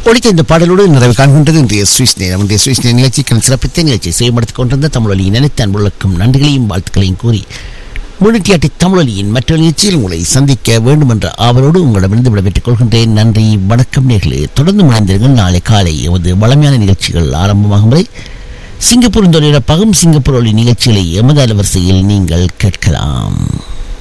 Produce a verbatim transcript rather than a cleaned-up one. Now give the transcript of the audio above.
ஒழித்த இந்த பாடலோடு நிறைவு காண்கின்றது இன்றைய சுவிஸ் நேரம். இன்றைய சுவிஸ் நேர நிகழ்ச்சிக்கான சிறப்பித்த நிகழ்ச்சியை செய்யப்படுத்திக் கொண்டிருந்த தமிழொலியின் அனைத்து அன்புகளுக்கும் நன்றிகளையும் வாழ்த்துக்களையும் கூறி முன்னிட்டியாட்டி தமிழொலியின் மற்ற நிகழ்ச்சியில் உங்களை சந்திக்க வேண்டும் என்ற ஆவலோடு உங்களிடமிருந்து விடைபெற்றுக் கொள்கின்றேன். நன்றி, வணக்கம் நேர்களே. தொடர்ந்து முனைந்தீர்கள். நாளை காலை எமது வளமையான நிகழ்ச்சிகள் ஆரம்பமாகும் வரை சிங்கப்பூர் தொழிலப்பாகும் சிங்கப்பூர் ஒலி நிகழ்ச்சிகளை எமது அலைவரிசையில் நீங்கள் கேட்கலாம்.